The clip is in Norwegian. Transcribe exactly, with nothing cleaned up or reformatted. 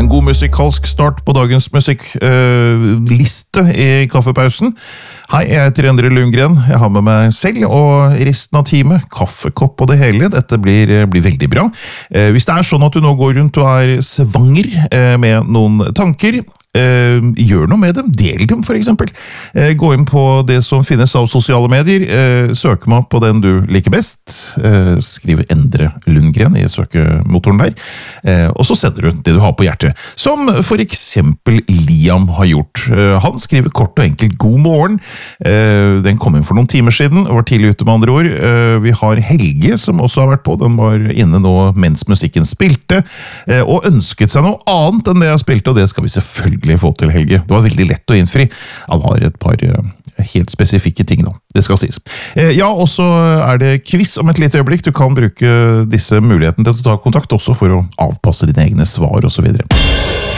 en god musikalsk start på dagens musikkliste uh, i kaffepausen. Hei, jeg heter Endre Lundgren. Jeg har med meg selv og resten av teamet, kaffekopp og det hele. Dette blir, blir veldig bra. Uh, hvis det er sånn at du nå går rundt og er svanger uh, med noen tanker, Uh, gjør noe med dem, del dem for eksempel. Uh, gå inn på det som finnes av sosiale medier, uh, søk meg på den du liker best, uh, skriv Endre Lundgren i søkemotoren der, uh, og så sender du det du har på hjertet, som for eksempel Liam har gjort. Uh, han skriver kort og enkelt god morgen. Uh, den kom inn for noen timer siden, var tidlig ute med andre ord. Uh, vi har Helge som også har vært på, den var inne nå mens musikken spilte, uh, og ønsket seg noe annet enn det jeg spilte, og det skal vi selvfølgelig få til, Helge. Det var veldig lett å innfri. Han har et par uh, helt spesifikke ting nå. Det skal sies. Eh, ja, og så er det quiz om et lite øyeblikk. Du kan bruke disse mulighetene til å ta kontakt også for å avpasse dine egne svar og så videre.